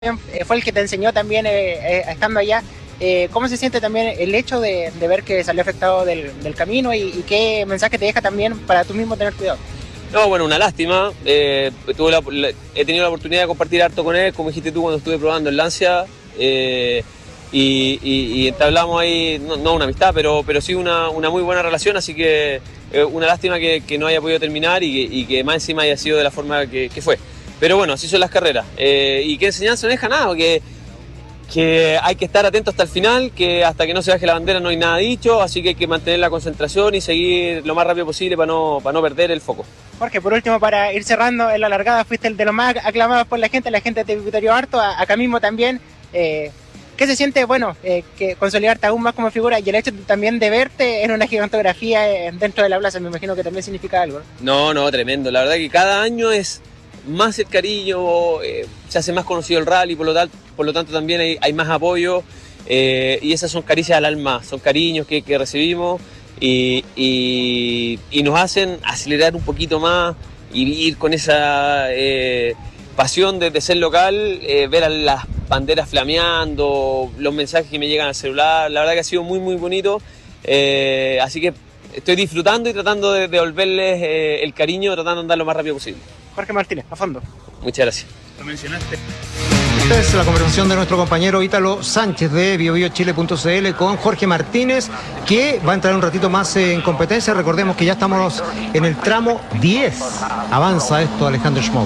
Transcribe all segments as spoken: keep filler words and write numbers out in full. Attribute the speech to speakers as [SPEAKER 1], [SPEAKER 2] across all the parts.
[SPEAKER 1] eh, fue el que te enseñó también eh, eh, estando allá. Eh, ¿Cómo se siente también el hecho de, de ver que salió afectado del, del camino y, y qué mensaje te deja también para tú mismo tener cuidado?
[SPEAKER 2] No, bueno, una lástima. Eh, tuve la, la, he tenido la oportunidad de compartir harto con él, como dijiste tú cuando estuve probando en Lancia. Eh, y, y, y entablamos ahí, no, no una amistad, pero, pero sí una, una muy buena relación, así que eh, una lástima que, que no haya podido terminar y que, y que más encima haya sido de la forma que, que fue. Pero bueno, así son las carreras. Eh, y qué enseñanza no deja nada, que, que hay que estar atento hasta el final, que hasta que no se baje la bandera no hay nada dicho, así que hay que mantener la concentración y seguir lo más rápido posible para no, para no perder el foco.
[SPEAKER 1] Jorge, por último, para ir cerrando, en la largada fuiste el de los más aclamados por la gente, la gente te vitoreó harto, acá mismo también. Eh, ¿Qué se siente, bueno, eh, que consolidarte aún más como figura y el hecho también de verte en una gigantografía eh, dentro de la plaza? Me imagino que también significa algo,
[SPEAKER 2] ¿no? No, no, tremendo. La verdad que cada año es más el cariño, eh, se hace más conocido el rally, por lo, tal, por lo tanto también hay, hay más apoyo eh, y esas son caricias al alma, son cariños que, que recibimos y, y, y nos hacen acelerar un poquito más y ir con esa eh, pasión de, de ser local, eh, ver a las banderas flameando, los mensajes que me llegan al celular, la verdad que ha sido muy muy bonito, eh, así que estoy disfrutando y tratando de devolverles eh, el cariño, tratando de andar lo más rápido posible.
[SPEAKER 1] Jorge Martínez, a fondo.
[SPEAKER 2] Muchas gracias.
[SPEAKER 3] Lo mencionaste.
[SPEAKER 4] Esta es la conversación de nuestro compañero Ítalo Sánchez de bio bio chile punto c l con Jorge Martínez, que va a entrar un ratito más en competencia. Recordemos que ya estamos en el tramo diez. Avanza esto Alejandro Schmoke.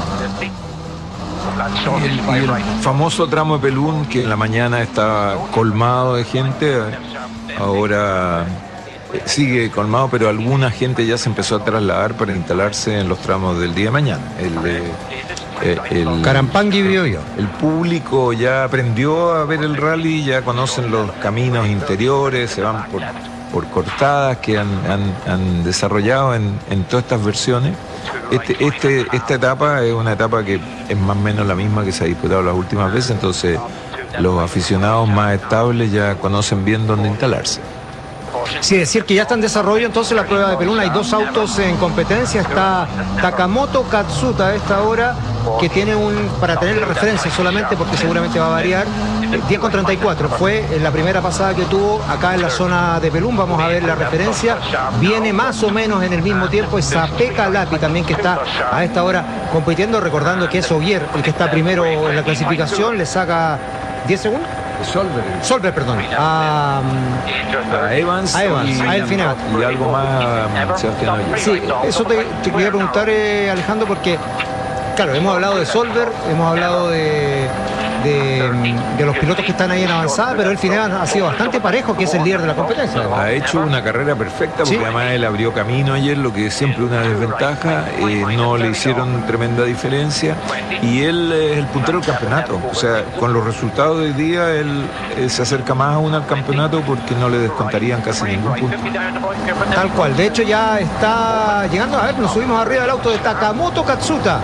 [SPEAKER 5] Y el, y el famoso tramo de Pelún, que en la mañana estaba colmado de gente, ahora sigue colmado, pero alguna gente ya se empezó a trasladar para instalarse en los tramos del día de mañana. El, eh, el
[SPEAKER 4] Carampangui Biobío.
[SPEAKER 5] El público ya aprendió a ver el rally, ya conocen los caminos interiores, se van por, por cortadas que han, han, han desarrollado en, en todas estas versiones. Este, este, esta etapa es una etapa que es más o menos la misma que se ha disputado las últimas veces, entonces los aficionados más estables ya conocen bien dónde instalarse.
[SPEAKER 4] Sí, decir que ya está en desarrollo entonces la prueba de Pelún. Hay dos autos en competencia. Está Takamoto Katsuta a esta hora, que tiene un, para tener la referencia solamente porque seguramente va a variar, diez con treinta y cuatro. Fue en la primera pasada que tuvo acá en la zona de Pelún. Vamos a ver la referencia. Viene más o menos en el mismo tiempo esa Pekka Lapi también, que está a esta hora compitiendo. Recordando que es Ogier el que está primero en la clasificación. Le saca diez segundos.
[SPEAKER 5] Solver.
[SPEAKER 4] Solver, perdón. A,
[SPEAKER 5] a Evans.
[SPEAKER 4] A Evans,
[SPEAKER 5] y,
[SPEAKER 4] a El Final.
[SPEAKER 5] Y algo más, Sebastián Ogier.
[SPEAKER 4] Sí, eso te, te quería preguntar, eh, Alejandro, porque, claro, hemos hablado de Solver, hemos hablado de, de, de los pilotos que están ahí en avanzada, pero El Final ha sido bastante parejo, que es el líder de la competencia.
[SPEAKER 5] Ha hecho una carrera perfecta porque ¿sí? Además él abrió camino ayer, lo que es siempre una desventaja, eh, no le hicieron tremenda diferencia y él es el puntero del campeonato, o sea, con los resultados de hoy día él, él se acerca más aún al campeonato porque no le descontarían casi ningún punto.
[SPEAKER 4] Tal cual, de hecho ya está llegando, a ver, nos subimos arriba del auto de Takamoto Katsuta.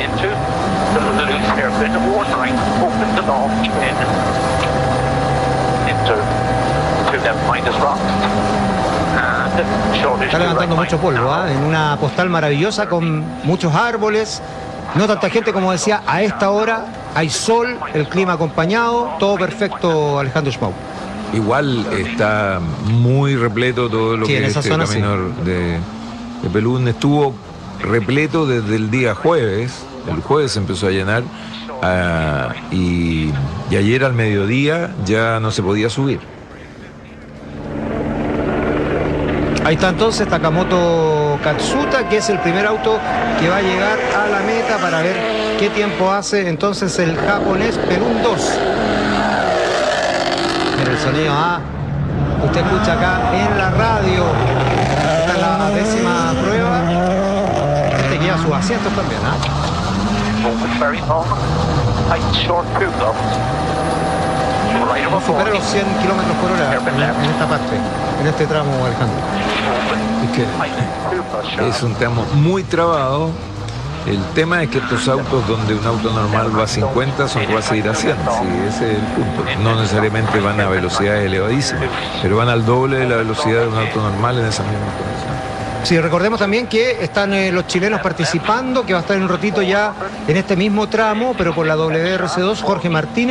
[SPEAKER 4] Está levantando mucho polvo, ¿eh? En una postal maravillosa con muchos árboles, no tanta gente como decía. A esta hora hay sol, el clima acompañado, todo perfecto, Alejandro Schmoke.
[SPEAKER 5] Igual está muy repleto todo lo sí, que es este camino sí. de, de Pelún. Estuvo repleto desde el día jueves. El jueves se empezó a llenar uh, y, y ayer al mediodía ya no se podía subir.
[SPEAKER 4] Ahí está entonces Takamoto Katsuta, que es el primer auto que va a llegar a la meta, para ver qué tiempo hace entonces el japonés Pelún dos. Mira el sonido, ¿ah? Usted escucha acá en la radio. Esta es la décima prueba. Este lleva sus asientos también, ¿ah? No supera los cien kilómetros por hora en, en esta parte, en este tramo, Alejandro.
[SPEAKER 5] Es que es un tramo muy trabado. El tema es que estos autos donde un auto normal va a cincuenta son que va a seguir a cien. Sí, ese es el punto. No necesariamente van a velocidades elevadísimas, pero van al doble de la velocidad de un auto normal en esas mismas condiciones.
[SPEAKER 4] Sí, recordemos también que están eh, los chilenos participando, que va a estar en un ratito ya en este mismo tramo, pero por la W R C dos, Jorge Martínez.